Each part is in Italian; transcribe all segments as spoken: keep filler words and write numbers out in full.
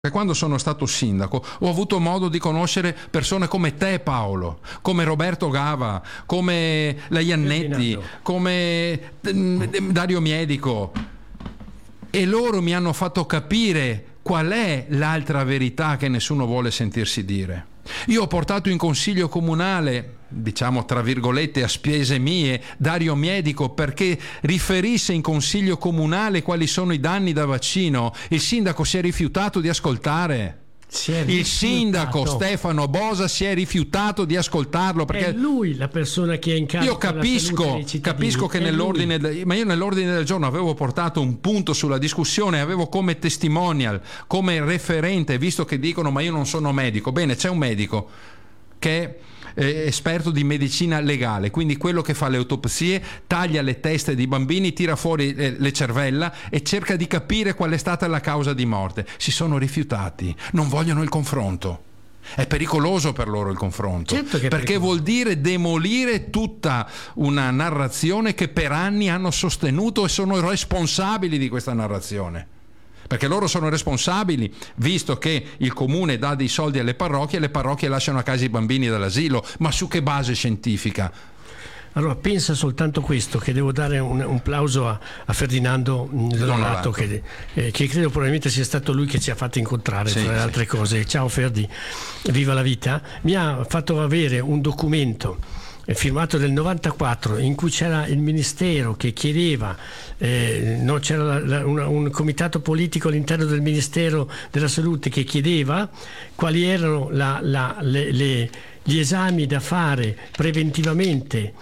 Quando sono stato sindaco ho avuto modo di conoscere persone come te, Paolo, come Roberto Gava, come la Iannetti, come Dario Miedico, e loro mi hanno fatto capire qual è l'altra verità che nessuno vuole sentirsi dire. Io ho portato in consiglio comunale, diciamo tra virgolette a spese mie, Dario Miedico perché riferisse in consiglio comunale quali sono i danni da vaccino. Il sindaco si è rifiutato di ascoltare. Il sindaco Stefano Bosa si è rifiutato di ascoltarlo, perché è lui la persona che è in carico. Io capisco, capisco che nell'ordine del, ma io nell'ordine del giorno avevo portato un punto sulla discussione, avevo come testimonial, come referente, visto che dicono ma io non sono medico. Bene, c'è un medico che è eh, esperto di medicina legale, quindi quello che fa le autopsie, taglia le teste di bambini, tira fuori eh, le cervella e cerca di capire qual è stata la causa di morte. Si sono rifiutati, non vogliono il confronto. È pericoloso per loro il confronto, certo che perché vuol dire demolire tutta una narrazione che per anni hanno sostenuto e sono responsabili di questa narrazione. Perché loro sono responsabili, visto che il comune dà dei soldi alle parrocchie e le parrocchie lasciano a casa i bambini dall'asilo. Ma su che base scientifica? Allora pensa soltanto questo, che devo dare un, un plauso a, a Ferdinando Donato, che, eh, che credo probabilmente sia stato lui che ci ha fatto incontrare, sì, tra le altre sì. cose. Ciao Ferdi, viva la vita. Mi ha fatto avere un documento firmato del novantaquattro in cui c'era il ministero che chiedeva, eh, no, c'era la, la, una, un comitato politico all'interno del Ministero della Salute che chiedeva quali erano la, la, le, le, gli esami da fare preventivamente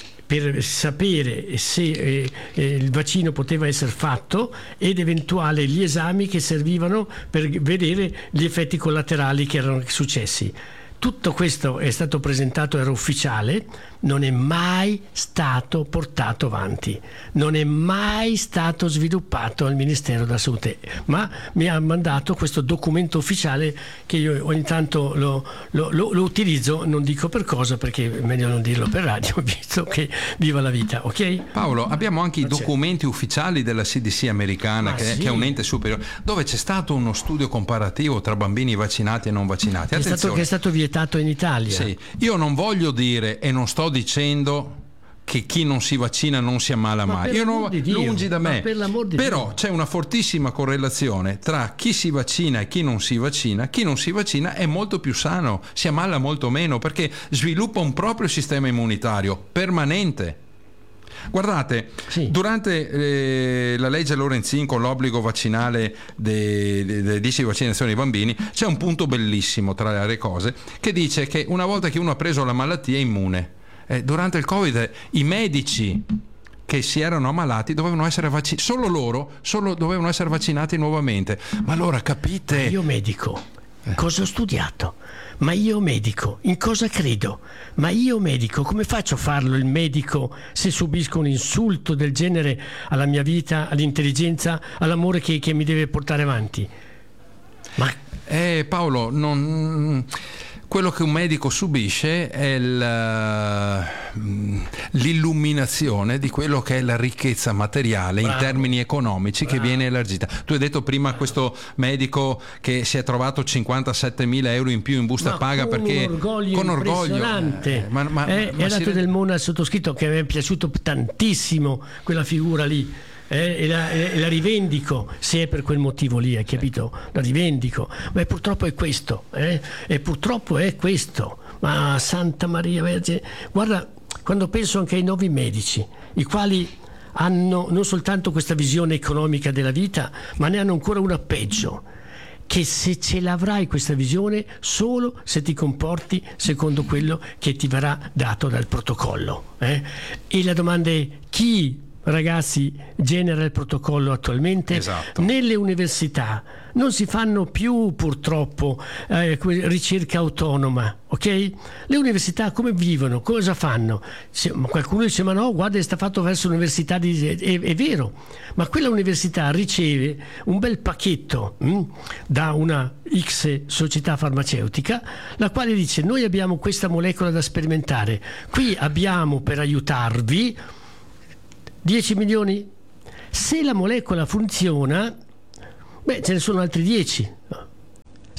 per sapere se eh, eh, il vaccino poteva essere fatto, ed eventuali gli esami che servivano per vedere gli effetti collaterali che erano successi. Tutto questo è stato presentato, era ufficiale, non è mai stato portato avanti, non è mai stato sviluppato al Ministero della Salute, ma mi ha mandato questo documento ufficiale che io ogni tanto lo, lo, lo, lo utilizzo, non dico per cosa perché è meglio non dirlo per radio, visto che viva la vita, ok? Paolo, abbiamo anche i documenti ufficiali della C D C americana, ah, che, sì. che è un ente superiore, dove c'è stato uno studio comparativo tra bambini vaccinati e non vaccinati. È stato, che è stato vietato in Italia. Sì. Io non voglio dire e non sto dicendo che chi non si vaccina non si ammala ma mai. Io non, di Dio, lungi da me. Per l'amor di Però Dio. C'è una fortissima correlazione tra chi si vaccina e chi non si vaccina. Chi non si vaccina è molto più sano, si ammala molto meno perché sviluppa un proprio sistema immunitario permanente. Guardate, sì. durante eh, la legge Lorenzin con l'obbligo vaccinale delle dieci vaccinazioni ai bambini c'è un punto bellissimo tra le varie cose che dice che una volta che uno ha preso la malattia è immune. Eh, durante il Covid i medici che si erano ammalati dovevano essere vaccinati, solo loro solo dovevano essere vaccinati nuovamente. Ma allora capite? Io medico, eh. cosa ho studiato? Ma io medico, in cosa credo? Ma io medico, come faccio a farlo il medico se subisco un insulto del genere alla mia vita, all'intelligenza, all'amore che, che mi deve portare avanti? Ma eh, Paolo, non... quello che un medico subisce è il, l'illuminazione di quello che è la ricchezza materiale Bravo. in termini economici Bravo. che viene elargita. Tu hai detto prima Bravo. questo medico che si è trovato cinquantasettemila euro in più in busta ma paga con perché un orgoglio con orgoglio impressionante. Eh, ma, ma, eh, ma è dato si... del mondo al sottoscritto, che mi è piaciuto tantissimo quella figura lì. Eh, e, la, e la rivendico se è per quel motivo lì, hai capito? La rivendico, ma purtroppo è questo, eh? e purtroppo è questo. Ma Santa Maria Vergine, guarda, quando penso anche ai nuovi medici, i quali hanno non soltanto questa visione economica della vita, ma ne hanno ancora una peggio, che se ce l'avrai questa visione solo se ti comporti secondo quello che ti verrà dato dal protocollo. Eh? E la domanda è: chi, ragazzi, genera il protocollo attualmente? Esatto. Nelle università non si fanno più purtroppo eh, ricerca autonoma, ok? Le università come vivono? Cosa fanno? Se, qualcuno dice ma no, guarda, è stato fatto verso l'università di... è, è vero, ma quella università riceve un bel pacchetto hm, da una X società farmaceutica, la quale dice: noi abbiamo questa molecola da sperimentare, qui abbiamo per aiutarvi dieci milioni. Se la molecola funziona, beh, ce ne sono altri dieci.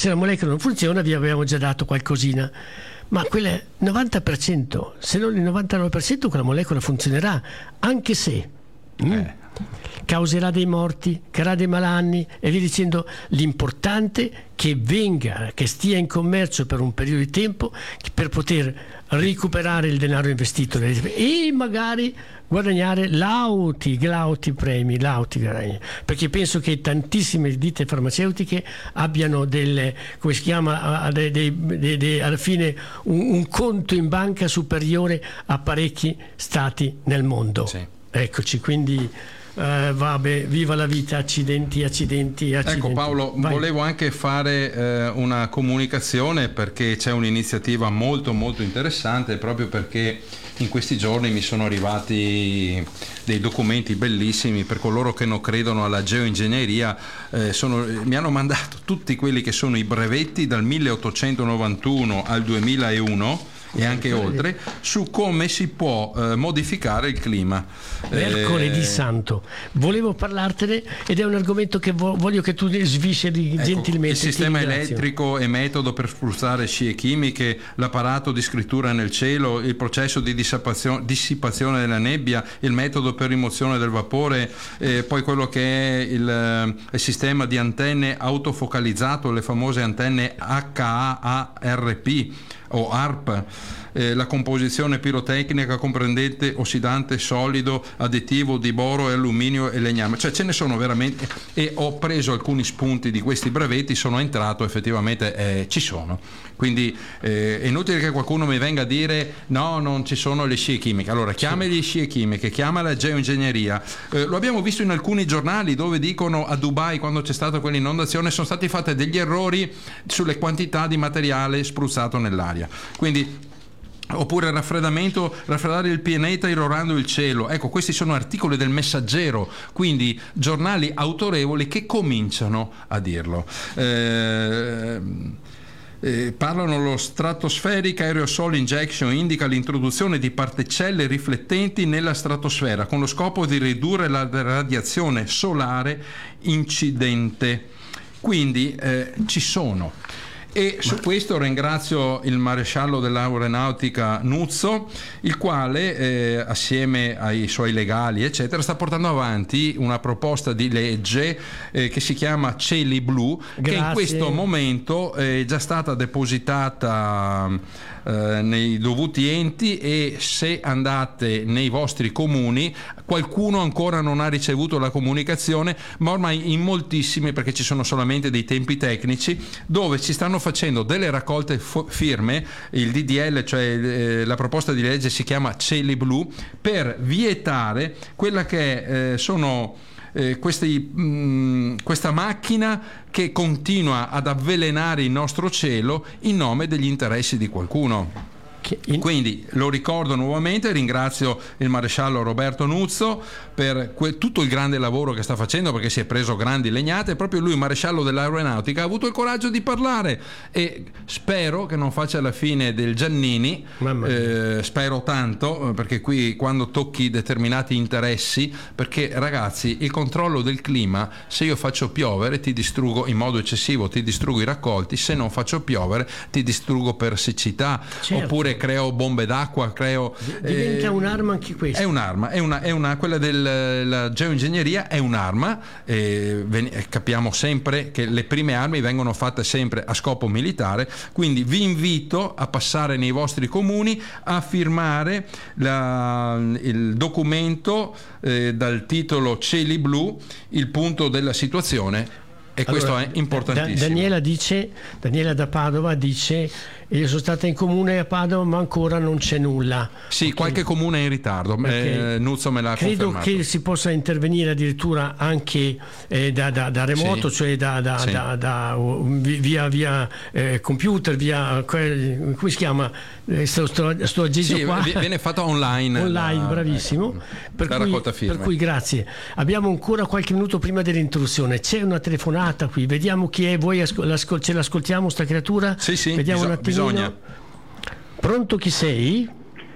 se la molecola non funziona vi avevamo già dato qualcosina, ma quel novanta per cento, se non il novantanove per cento, quella molecola funzionerà, anche se mm, eh. causerà dei morti, creerà dei malanni e via dicendo. L'importante è che venga, che stia in commercio per un periodo di tempo per poter recuperare il denaro investito e magari guadagnare lauti, lauti premi, lauti guadagni, perché penso che tantissime ditte farmaceutiche abbiano delle, come si chiama, dei, dei, dei, dei, alla fine un, un conto in banca superiore a parecchi stati nel mondo. Sì. Eccoci, quindi Uh, vabbè, viva la vita, accidenti, accidenti, accidenti. Ecco Paolo, Vai. volevo anche fare eh, una comunicazione, perché c'è un'iniziativa molto molto interessante, proprio perché in questi giorni mi sono arrivati dei documenti bellissimi per coloro che non credono alla geoingegneria. Eh, sono, mi hanno mandato tutti quelli che sono i brevetti dal milleottocentonovantuno al duemilauno e anche oltre, su come si può eh, modificare il clima. Mercoledì eh, santo, volevo parlartene ed è un argomento che vo- voglio che tu svisceri ecco, gentilmente. Il sistema elettrico e metodo per spruzzare scie chimiche, l'apparato di scrittura nel cielo, il processo di dissipazione, dissipazione della nebbia, il metodo per rimozione del vapore, eh, poi quello che è il, il sistema di antenne autofocalizzato, le famose antenne H A A R P o A R P, eh, la composizione pirotecnica comprendente ossidante, solido, additivo di boro e alluminio e legname, cioè ce ne sono veramente, e ho preso alcuni spunti di questi brevetti, sono entrato effettivamente, eh, ci sono, quindi eh, è inutile che qualcuno mi venga a dire no, non ci sono le scie chimiche. Allora chiama le scie chimiche, chiama la geoingegneria, eh, lo abbiamo visto in alcuni giornali dove dicono a Dubai, quando c'è stata quell'inondazione, sono stati fatti degli errori sulle quantità di materiale spruzzato nell'aria. Quindi, oppure il raffreddamento, raffreddare il pianeta irrorando il cielo. Ecco, questi sono articoli del Messaggero, quindi giornali autorevoli che cominciano a dirlo. Eh, eh, parlano lo Stratospheric Aerosol Injection, indica l'introduzione di particelle riflettenti nella stratosfera con lo scopo di ridurre la radiazione solare incidente. Quindi eh, ci sono. E su questo ringrazio il maresciallo dell'aeronautica Nuzzo, il quale eh, assieme ai suoi legali eccetera sta portando avanti una proposta di legge eh, che si chiama Cieli Blu. Grazie. Che in questo momento è già stata depositata eh, nei dovuti enti, e se andate nei vostri comuni qualcuno ancora non ha ricevuto la comunicazione, ma ormai in moltissimi, perché ci sono solamente dei tempi tecnici, dove ci stanno facendo delle raccolte fo- firme. Il D D L, cioè eh, la proposta di legge, si chiama Cieli Blu, per vietare quella che eh, sono eh, questi, mh, questa macchina che continua ad avvelenare il nostro cielo in nome degli interessi di qualcuno. Quindi lo ricordo nuovamente, ringrazio il maresciallo Roberto Nuzzo per que- tutto il grande lavoro che sta facendo, perché si è preso grandi legnate. Proprio lui, maresciallo dell'aeronautica, ha avuto il coraggio di parlare, e spero che non faccia la fine del Giannini, eh, spero tanto, perché qui quando tocchi determinati interessi, perché ragazzi, il controllo del clima, se io faccio piovere ti distruggo in modo eccessivo, ti distruggo i raccolti, se non faccio piovere ti distruggo per siccità, certo. Oppure creo bombe d'acqua, creo diventa eh, un'arma anche questa. È un'arma, è una, è una quella della geoingegneria è un'arma, eh, ven- capiamo sempre che le prime armi vengono fatte sempre a scopo militare, quindi vi invito a passare nei vostri comuni a firmare la, il documento eh, dal titolo Cieli Blu, il punto della situazione. E questo allora, è importantissimo. Da, Daniela dice, Daniela da Padova dice: io sono stata in comune a Padova ma ancora non c'è nulla. Sì, okay. Qualche comune è in ritardo, eh, Nuzzo me l'ha credo confermato. Credo che si possa intervenire addirittura anche eh, da, da, da remoto, sì. Cioè da, da, sì. da, da via, via eh, computer, via, come si chiama? Sto, sto, sto aggeggio sì, qua. Viene fatto online. Online, la, bravissimo. Eh, per, cui, per cui grazie. Abbiamo ancora qualche minuto prima dell'intrusione. C'è una telefonata qui, vediamo chi è. Voi ascol- ce l'ascoltiamo sta creatura? Sì, sì, vediamo bis- un attimino. Bisogna. Pronto, chi sei?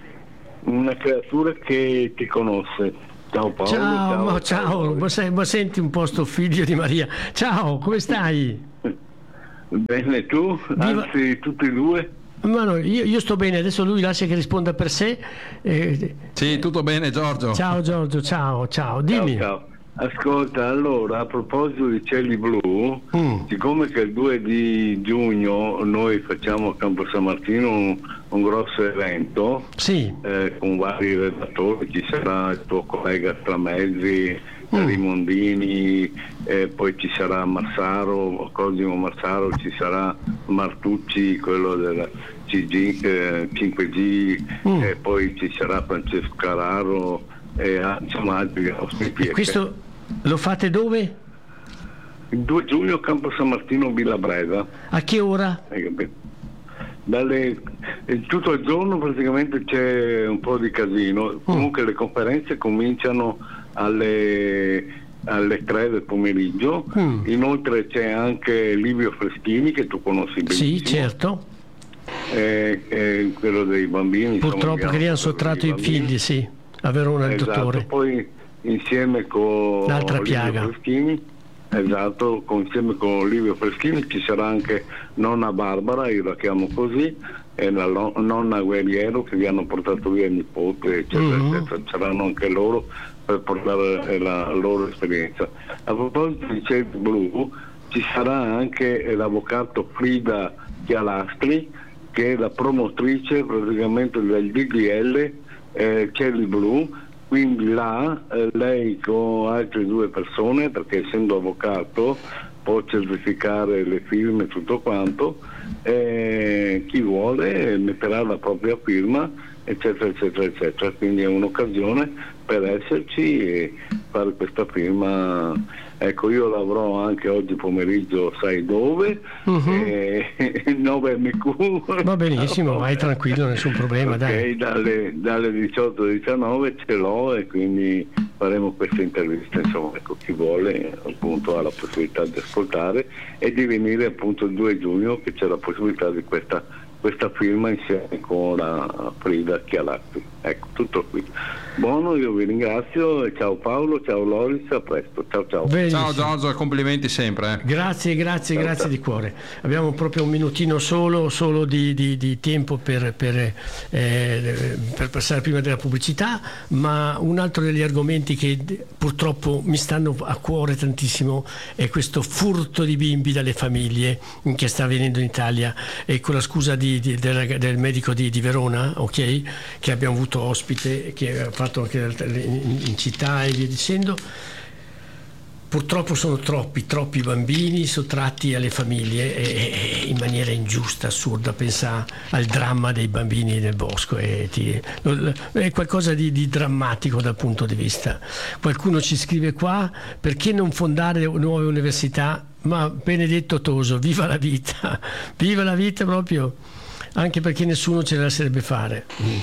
Una creatura che ti conosce. Ciao Paolo. Ciao, ciao, ma, ciao, ciao. Ma, sei, ma senti un po' sto figlio di Maria. Ciao, come stai? Bene, tu? Viva... Anzi, tutti e due? Ma no, io, io sto bene, adesso lui lascia che risponda per sé. Eh... Sì, tutto bene Giorgio. Ciao Giorgio, ciao, ciao, dimmi. Ciao, ciao. Ascolta, allora, a proposito di Cieli Blu, mm. siccome che il due di giugno noi facciamo a Campo San Martino un, un grosso evento, sì. eh, con vari redattori, ci sarà il tuo collega Stramezzi, mm. Rimondini, eh, poi ci sarà Marsaro, Cosimo Marsaro, ci sarà Martucci, quello della C G, eh, cinque G, mm. e poi ci sarà Francesco Carraro, e insomma altri ospiti. E questo lo fate dove? Il due giugno Campo San Martino, Villa Breda. A che ora? Dalle, tutto il giorno praticamente c'è un po' di casino. Mm. Comunque le conferenze cominciano alle, alle tre del pomeriggio. Mm. Inoltre c'è anche Livio Freschini, che tu conosci benissimo. Sì, certo. Eh, eh, quello dei bambini. Purtroppo insomma, che gli hanno sottratto i figli, sì. A Verona, il esatto, dottore. Poi insieme con l'altra Livio piaga. Freschini, esatto, con, insieme con Livio Freschini ci sarà anche nonna Barbara, io la chiamo così, e la lo, nonna Guerriero, che vi hanno portato via il nipote, eccetera, mm-hmm. eccetera. Saranno anche loro per portare la loro esperienza. A proposito di Cieli Blu, ci sarà anche l'avvocato Frida Chialastri, che è la promotrice praticamente del D D L eh, Cieli Blu. Quindi là eh, lei con altre due persone, perché essendo avvocato può certificare le firme e tutto quanto, eh, chi vuole metterà la propria firma, eccetera eccetera eccetera. Quindi è un'occasione per esserci e fare questa firma. Ecco, io lavoro anche oggi pomeriggio, sai dove? Uh-huh. eh, nove M Q. Va benissimo, vai tranquillo, nessun problema. Okay, dai. Dalle, dalle diciotto alle diciannove ce l'ho e quindi faremo questa intervista. Insomma, ecco, chi vuole appunto ha la possibilità di ascoltare e di venire appunto il due giugno, che c'è la possibilità di questa, questa firma insieme con la Frida Chialastri. Ecco, tutto qui. Buono, io vi ringrazio e ciao Paolo, ciao Loris, a presto, ciao ciao. Benissimo. Ciao Giorgio, complimenti sempre. Eh. Grazie, grazie, ciao, grazie ciao. Di cuore. Abbiamo proprio un minutino solo, solo di, di, di tempo per, per, eh, per passare prima della pubblicità, ma un altro degli argomenti che purtroppo mi stanno a cuore tantissimo è questo furto di bimbi dalle famiglie che sta avvenendo in Italia, e con la scusa di, di, del, del medico di, di Verona, ok, che abbiamo avuto ospite, che ha fatto anche in città e via dicendo. Purtroppo sono troppi, troppi bambini sottratti alle famiglie e, e in maniera ingiusta, assurda. Pensa al dramma dei bambini nel bosco, e ti, è qualcosa di, di drammatico dal punto di vista. Qualcuno ci scrive qua: perché non fondare nuove università? Ma benedetto Toso, viva la vita, viva la vita proprio, anche perché nessuno ce la lascerebbe fare. Mm.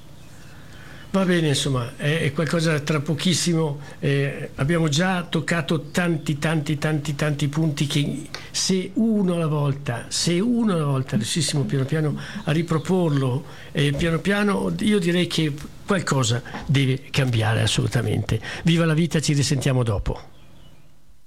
Va bene, insomma, è qualcosa tra pochissimo. Eh, abbiamo già toccato tanti, tanti, tanti, tanti punti che se uno alla volta, se uno alla volta riuscissimo piano piano a riproporlo, eh, piano piano, io direi che qualcosa deve cambiare assolutamente. Viva la vita, ci risentiamo dopo.